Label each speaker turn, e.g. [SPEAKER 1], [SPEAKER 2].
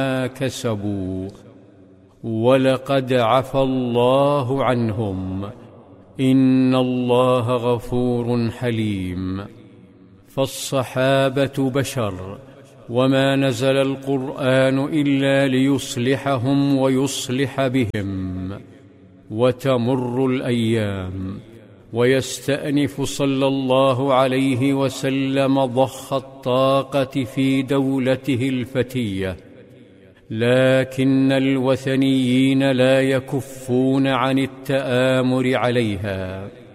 [SPEAKER 1] كسبوا ولقد عفى الله عنهم إن الله غفور حليم. فالصحابة بشر، وما نزل القرآن إلا ليصلحهم ويصلح بهم. وتمر الأيام ويستأنف صلى الله عليه وسلم ضخ الطاقة في دولته الفتية، لكن الوثنيين لا يكفون عن التآمر عليها.